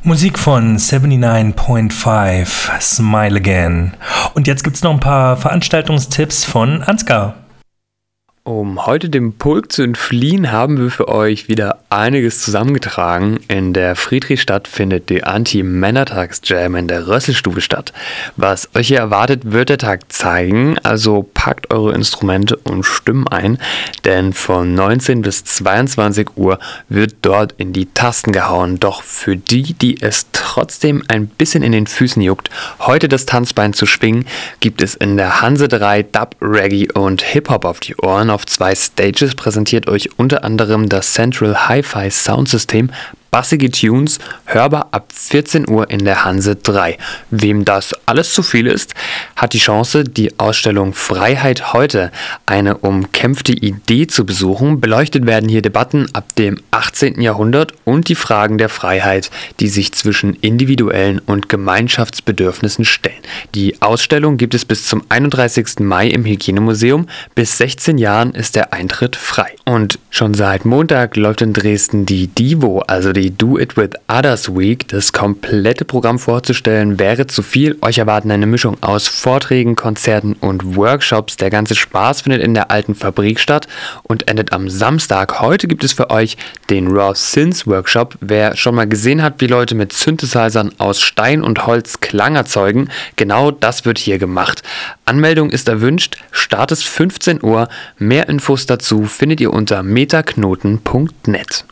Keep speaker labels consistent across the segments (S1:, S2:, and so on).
S1: Musik von 79.5, Smile Again. Und jetzt gibt's noch ein paar Veranstaltungstipps von Ansgar.
S2: Um heute dem Pulk zu entfliehen, haben wir für euch wieder einiges zusammengetragen. In der Friedrichstadt findet die Anti-Männertags-Jam in der Rösselstube statt. Was euch hier erwartet, wird der Tag zeigen, also packt eure Instrumente und Stimmen ein, denn von 19 bis 22 Uhr wird dort in die Tasten gehauen. Doch für die, die es trotzdem ein bisschen in den Füßen juckt, heute das Tanzbein zu schwingen, gibt es in der Hanse 3 Dub, Reggae und Hip-Hop auf die Ohren. Auf 2 Stages präsentiert euch unter anderem das Central Hi-Fi Soundsystem bassige Tunes, hörbar ab 14 Uhr in der Hanse 3. Wem das alles zu viel ist, hat die Chance, die Ausstellung Freiheit heute, eine umkämpfte Idee zu besuchen. Beleuchtet werden hier Debatten ab dem 18. Jahrhundert und die Fragen der Freiheit, die sich zwischen individuellen und Gemeinschaftsbedürfnissen stellen. Die Ausstellung gibt es bis zum 31. Mai im Hygienemuseum. Bis 16 Jahren ist der Eintritt frei. Und schon seit Montag läuft in Dresden die DIVO, also die Do It With Others Week. Das komplette Programm vorzustellen wäre zu viel. Euch erwarten eine Mischung aus Vorträgen, Konzerten und Workshops. Der ganze Spaß findet in der alten Fabrik statt und endet am Samstag. Heute gibt es für euch den Raw Synths Workshop. Wer schon mal gesehen hat, wie Leute mit Synthesizern aus Stein und Holz Klang erzeugen, genau das wird hier gemacht. Anmeldung ist erwünscht. Start ist 15 Uhr. Mehr Infos dazu findet ihr unter metaknoten.net.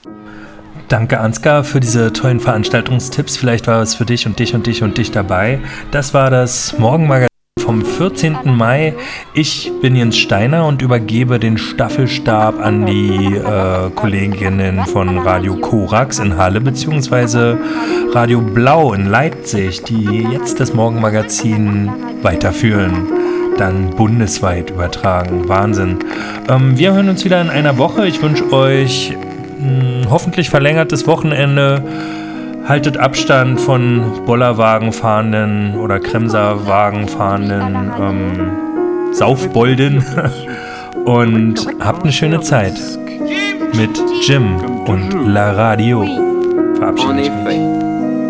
S1: Danke Ansgar für diese tollen Veranstaltungstipps. Vielleicht war es für dich und dich und dich und dich dabei. Das war das Morgenmagazin vom 14. Mai. Ich bin Jens Steiner und übergebe den Staffelstab an die Kolleginnen von Radio Korax in Halle bzw. Radio Blau in Leipzig, die jetzt das Morgenmagazin weiterführen. Dann bundesweit übertragen. Wahnsinn. Wir hören uns wieder in einer Woche. Ich wünsche euch hoffentlich verlängertes Wochenende. Haltet Abstand von Bollerwagenfahrenden oder Kremserwagenfahrenden Saufbolden und habt eine schöne Zeit. Mit Jim und La Radio verabschiede ich mich.